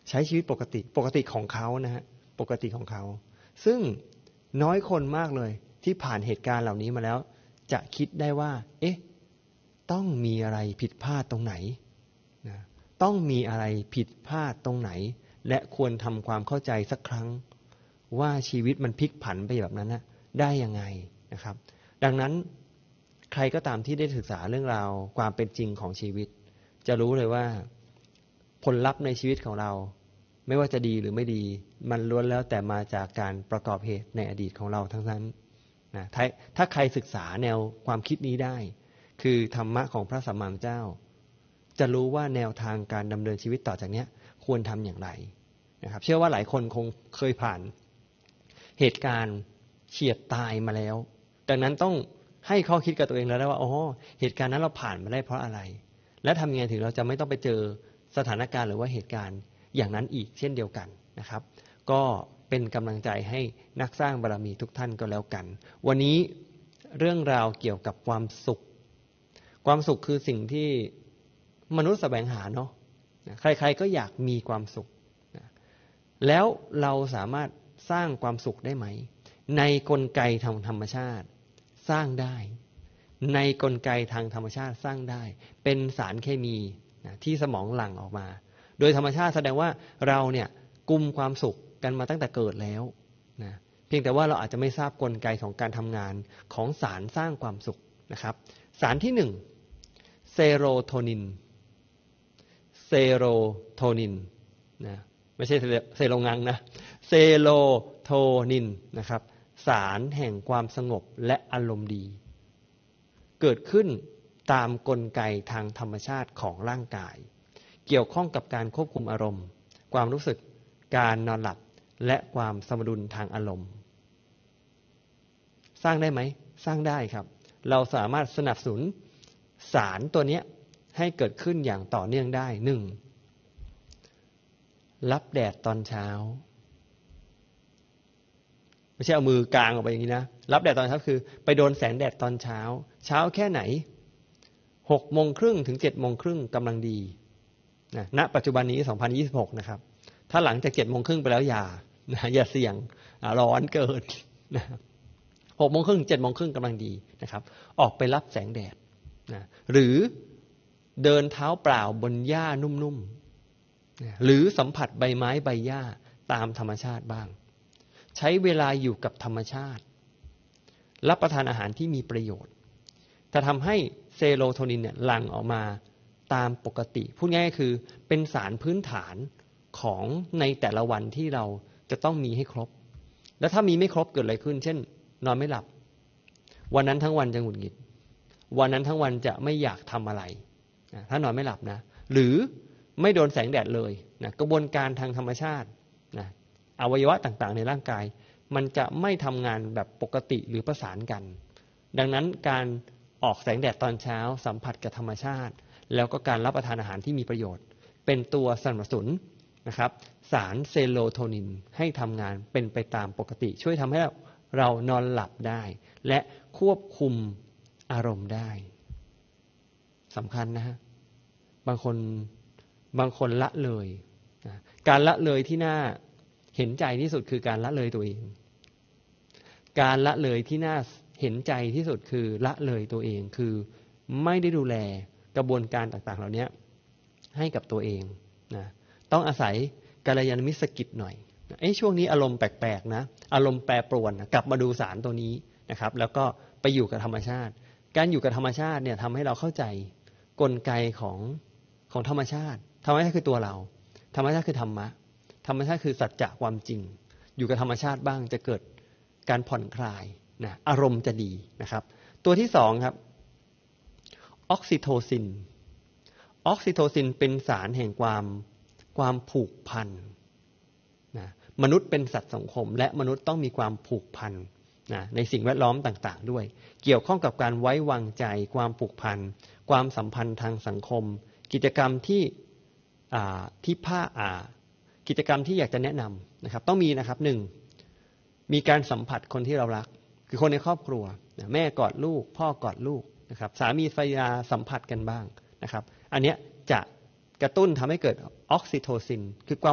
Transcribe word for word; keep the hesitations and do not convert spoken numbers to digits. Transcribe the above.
ใช้ชีวิตปกติปกติของเขานะฮะปกติของเขาซึ่งน้อยคนมากเลยที่ผ่านเหตุการณ์เหล่านี้มาแล้วจะคิดได้ว่าเอ๊ะต้องมีอะไรผิดพลาดตรงไหนนะต้องมีอะไรผิดพลาดตรงไหนและควรทำความเข้าใจสักครั้งว่าชีวิตมันพลิกผันไปแบบนั้นนะได้ยังไงนะครับดังนั้นใครก็ตามที่ได้ศึกษาเรื่องราวความเป็นจริงของชีวิตจะรู้เลยว่าผลลัพธ์ในชีวิตของเราไม่ว่าจะดีหรือไม่ดีมันล้วนแล้วแต่มาจากการประกอบเหตุในอดีตของเราทั้งนั้นนะถ้าถ้าใครศึกษาแนวความคิดนี้ได้คือธรรมะของพระสัมมาสัมพุทธเจ้าจะรู้ว่าแนวทางการดำเนินชีวิตต่อจากนี้ควรทำอย่างไรนะครับเชื่อว่าหลายคนคงเคยผ่านเหตุการณ์เฉียดตายมาแล้วดังนั้นต้องให้ข้อคิดกับตัวเองแล้วว่าอ๋อเหตุการณ์นั้นเราผ่านมาได้เพราะอะไรและทำยังไงถึงเราจะไม่ต้องไปเจอสถานการณ์หรือว่าเหตุการณ์อย่างนั้นอีกเช่นเดียวกันนะครับก็เป็นกำลังใจให้นักสร้างบารมีทุกท่านก็แล้วกันวันนี้เรื่องราวเกี่ยวกับความสุขความสุขคือสิ่งที่มนุษย์แสวงหาเนาะใครๆก็อยากมีความสุขแล้วเราสามารถสร้างความสุขได้ไหมในกลไกทางธรรมชาติสร้างได้ในกลไกทางธรรมชาติสร้างได้เป็นสารเคมีที่สมองหลั่งออกมาโดยธรรมชาติแสดงว่าเราเนี่ยกุมความสุขกันมาตั้งแต่เกิดแล้วนะเพียงแต่ว่าเราอาจจะไม่ทราบกลไกของการทำงานของสารสร้างความสุขนะครับสารที่หนึ่งเซโรโทนินเซโรโทนินนะไม่ใช่เซโรงังนะเซโรโทนินนะครับสารแห่งความสงบและอารมณ์ดีเกิดขึ้นตามกลไกทางธรรมชาติของร่างกายเกี่ยวข้องกับการควบคุมอารมณ์ความรู้สึกการนอนหลับและความสมดุลทางอารมณ์สร้างได้ไหมสร้างได้ครับเราสามารถสนับสนุนสารตัวนี้ให้เกิดขึ้นอย่างต่อเนื่องได้หนึ่งรับแดดตอนเช้าไม่ใช่เอามือกางออกไปอย่างนี้นะรับแดดตอนเช้าคือไปโดนแสงแดดตอนเช้าเช้าแค่ไหนหกโมงครึ่งถึงเจ็ดโมงครึ่งกำลังดีนะณปัจจุบันนี้สองพันยี่สิบหกนะครับถ้าหลังจากเจ็ดโมงครึ่งไปแล้วอย่านะอย่าเสี่ยงร้อนเกินนะหกโมงครึ่งเจ็ดโมงครึ่งกำลังดีนะครับออกไปรับแสงแดดนะหรือเดินเท้าเปล่าบนหญ้านุ่มๆนะหรือสัมผัสใบไม้ใบหญ้าตามธรรมชาติบ้างใช้เวลาอยู่กับธรรมชาติรับประทานอาหารที่มีประโยชน์จะทำให้เซโรโทนินเนี่ยหลั่งออกมาตามปกติพูดง่ายๆคือเป็นสารพื้นฐานของในแต่ละวันที่เราจะต้องมีให้ครบแล้วถ้ามีไม่ครบเกิดอะไรขึ้นเช่นนอนไม่หลับวันนั้นทั้งวันจะหงุดหงิดวันนั้นทั้งวันจะไม่อยากทำอะไรถ้านอนไม่หลับนะหรือไม่โดนแสงแดดเลยนะกระบวนการทางธรรมชาตินะอวัยวะต่างๆในร่างกายมันจะไม่ทำงานแบบปกติหรือประสานกันดังนั้นการออกแสงแดดตอนเช้าสัมผัสกับธรรมชาติแล้วก็การรับประทานอาหารที่มีประโยชน์เป็นตัวสนับสนุนนะครับสารเซโรโทนินให้ทำงานเป็นไปตามปกติช่วยทำให้เรานอนหลับได้และควบคุมอารมณ์ได้สำคัญนะฮะบางคนบางคนละเลยนะการละเลยที่น่าเห็นใจที่สุดคือการละเลยตัวเองการละเลยที่น่าเห็นใจที่สุดคือละเลยตัวเองคือไม่ได้ดูแลกระบวนการต่างๆเหล่านี้ให้กับตัวเองนะต้องอาศัยกัลยาณมิตรสกิจหน่อยไอ้ช่วงนี้อารมณ์แปลกๆนะอารมณ์แปรปรวนนะกลับมาดูสารตัวนี้นะครับแล้วก็ไปอยู่กับธรรมชาติการอยู่กับธรรมชาติเนี่ยทำให้เราเข้าใจกลไกของของธรรมชาติธรรมชาติคือตัวเราธรรมชาติคือธรรมะธรรมชาติคือสัจจะความจริงอยู่กับธรรมชาติบ้างจะเกิดการผ่อนคลายนะอารมณ์จะดีนะครับตัวที่สองครับออกซิโทซินออกซิโทซินเป็นสารแห่งความความผูกพันนะมนุษย์เป็นสัตว์สังคมและมนุษย์ต้องมีความผูกพันนะในสิ่งแวดล้อมต่างๆด้วยเกี่ยวข้องกับการไว้วางใจความผูกพันความสัมพันธ์ทางสังคมกิจกรรมที่อ่าที่ผ้าอ่ากิจกรรมที่อยากจะแนะนำนะครับต้องมีนะครับหนึ่งมีการสัมผัสคนที่เรารักคือคนในครอบครัวนะแม่กอดลูกพ่อกอดลูกนะครับสามีภรรยาสัมผัสกันบ้างนะครับอันเนี้ยจะกระตุ้นทำให้เกิดออกซิโทซินคือความ